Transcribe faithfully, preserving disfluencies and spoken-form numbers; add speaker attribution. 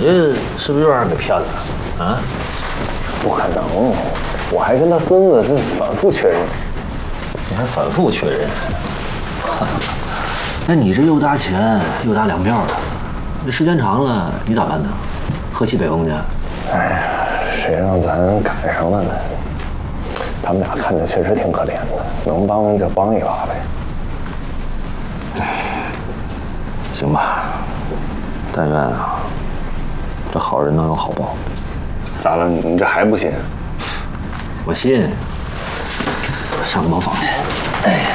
Speaker 1: 这是不是又让人给骗了？啊？
Speaker 2: 不可能，我还跟他孙子是反复确认。
Speaker 1: 你还反复确认？那你这又搭钱又搭粮票的，这时间长了你咋办呢？喝西北风去？
Speaker 2: 哎呀，谁让咱赶上了呢？他们俩看着确实挺可怜的，能帮就帮一把呗。
Speaker 1: 行吧，但愿啊，这好人能有好报。
Speaker 2: 咋了？你这还不信？
Speaker 1: 我信。上个茅房去。哎。